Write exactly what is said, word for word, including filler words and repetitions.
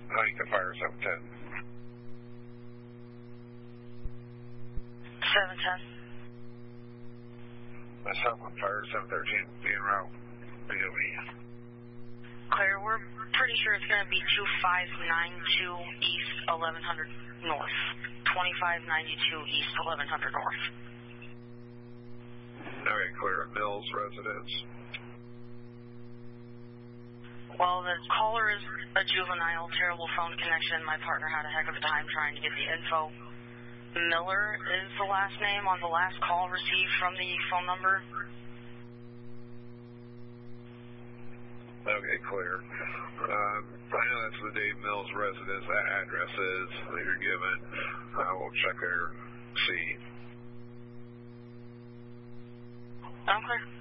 Huntington Fire seven ten. seven ten. Southland Fire seven thirteen, being route. B O E. Clear, we're pretty sure it's going to be two five nine two East eleven hundred North. twenty-five ninety-two East eleven hundred North. Okay, clear. Mills residence. Well, the caller is a juvenile, terrible phone connection. My partner had a heck of a time trying to get the info. Miller is the last name on the last call received from the phone number. Okay, clear. Um, I know that's the Dave Mills residence. That address is that you're given. I will check there, see. I'm clear.